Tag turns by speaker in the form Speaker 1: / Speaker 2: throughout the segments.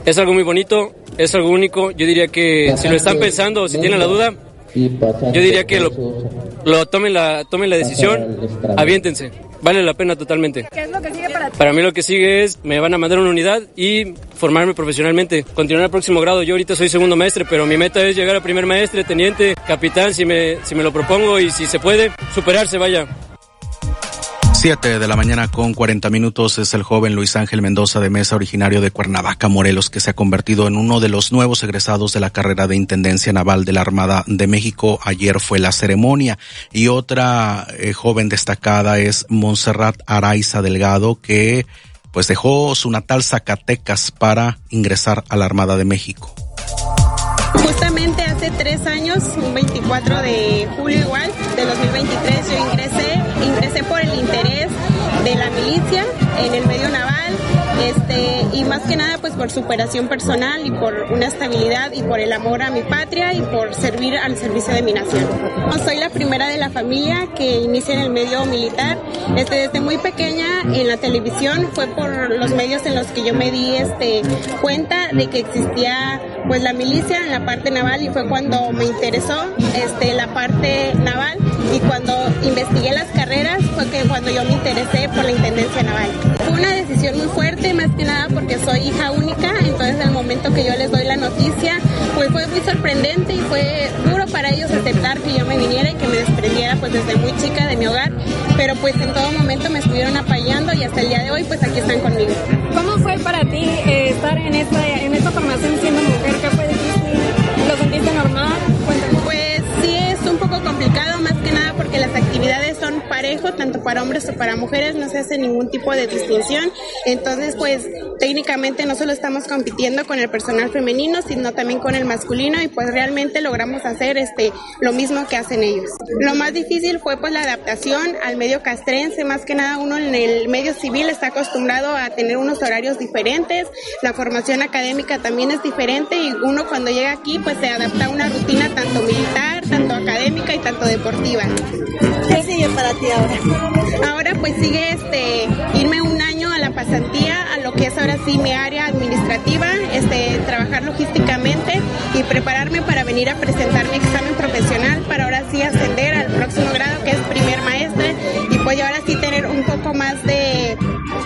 Speaker 1: Es algo muy bonito, es algo único. Yo diría que si lo están pensando, si tienen la duda, yo diría que tomen la decisión, aviéntense. Vale la pena totalmente.
Speaker 2: ¿Qué es lo que sigue para ti?
Speaker 1: Para mí lo que sigue es, me van a mandar una unidad y formarme profesionalmente. Continuar al próximo grado. Yo ahorita soy segundo maestre, pero mi meta es llegar a primer maestre, teniente, capitán, si me lo propongo y si se puede, superarse, vaya.
Speaker 3: 7 de la mañana con 40 minutos es el joven Luis Ángel Mendoza de Mesa, originario de Cuernavaca, Morelos, que se ha convertido en uno de los nuevos egresados de la carrera de Intendencia Naval de la Armada de México. Ayer fue la ceremonia. Y otra joven destacada es Montserrat Araiza Delgado, que pues dejó su natal Zacatecas para ingresar a la Armada de México.
Speaker 4: Justamente hace 3 años, un 24 de julio igual, de 2023, yo ingresé por el interés de la milicia en el medio naval, y más que nada pues por superación personal y por una estabilidad y por el amor a mi patria y por servir al servicio de mi nación. Soy la primera de la familia que inicia en el medio militar. Desde muy pequeña en la televisión fue por los medios en los que yo me di cuenta de que existía pues la milicia en la parte naval, y fue cuando me interesó la parte naval, y cuando investigué las carreras fue que cuando yo me interesé por la Intendencia Naval. Fue una decisión muy fuerte, más que nada porque soy hija única, entonces al momento que yo les doy la noticia pues fue muy sorprendente y fue duro para ellos aceptar que yo me viniera y que me desprendiera pues desde muy chica de mi hogar, pero pues en todo momento me estuvieron apoyando y hasta el día de hoy pues aquí están conmigo.
Speaker 2: ¿Cómo fue para ti estar en esta formación siendo mujer? ¿Qué fue difícil? ¿Lo sentiste normal? Cuéntame.
Speaker 4: Pues sí, es un poco complicado, más que nada porque las actividades son parejo, tanto para hombres o para mujeres, no se hace ningún tipo de distinción. Entonces pues técnicamente no solo estamos compitiendo con el personal femenino, sino también con el masculino, y pues realmente logramos hacer lo mismo que hacen ellos. Lo más difícil fue pues la adaptación al medio castrense. Más que nada uno en el medio civil está acostumbrado a tener unos horarios diferentes, la formación académica también es diferente, y uno cuando llega aquí pues se adapta a una rutina tanto militar, tanto académica y tanto deportiva.
Speaker 2: ¿Qué sigue para ti ahora?
Speaker 4: Ahora pues sigue irme un año a la pasantía, a lo que es ahora sí mi área administrativa, trabajar logísticamente y prepararme para venir a presentar mi examen profesional para ahora sí ascender al próximo grado, que es primer maestre, y pues ahora sí tener un poco más de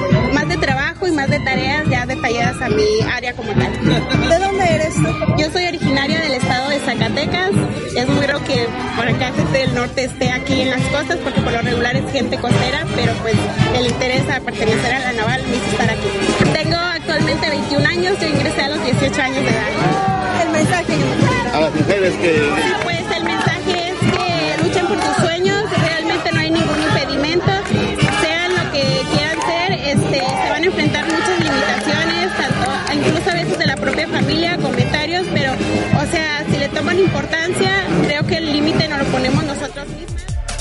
Speaker 4: trabajo y más de tareas ya detalladas a mi área como tal.
Speaker 2: ¿De dónde eres tú?
Speaker 4: Yo soy originaria del estado de Zacatecas. Es muy raro que por acá gente del norte esté aquí en las costas, porque por lo regular es gente costera, pero pues el interés a pertenecer a la naval me hizo estar aquí. Tengo actualmente 21 años, yo ingresé a los 18 años de edad.
Speaker 2: El mensaje
Speaker 5: a las mujeres que...
Speaker 4: Sí, pues el mensaje es que luchen por tus sueños, realmente no hay ningún impedimento, sean lo que quieran ser, se van a enfrentar muchas limitaciones, tanto incluso a veces de la propia familia, comentarios, pero o sea, si le toman importancia, creo que el límite no lo ponemos nosotros mismos.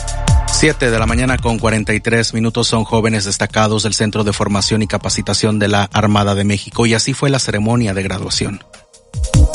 Speaker 3: 7 de la mañana con 43 minutos son jóvenes destacados del Centro de Formación y Capacitación de la Armada de México, y así fue la ceremonia de graduación.